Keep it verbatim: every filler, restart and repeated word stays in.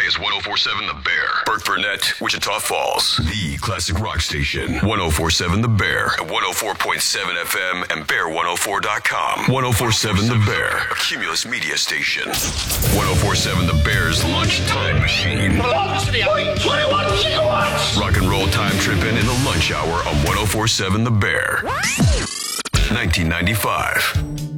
is one oh four point seven The Bear. Burt Burnett, Wichita Falls. The classic rock station. one oh four point seven The Bear. At one oh four point seven F M and bear one oh four dot com. one oh four point seven The Bear. A Cumulus media station. one oh four point seven The Bear's lunchtime machine. Velocity twenty-one kilowatts. Rock and roll time tripping in the lunch hour on one oh four point seven The Bear. nineteen ninety-five.